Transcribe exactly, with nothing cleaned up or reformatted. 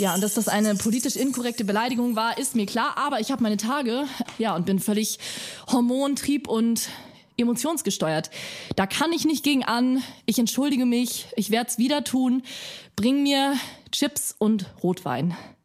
Ja, und dass das eine politisch inkorrekte Beleidigung war, ist mir klar. Aber ich habe meine Tage, ja, und bin völlig hormontrieb und emotionsgesteuert. Da kann ich nicht gegen an. Ich entschuldige mich. Ich werde es wieder tun. Bring mir Chips und Rotwein.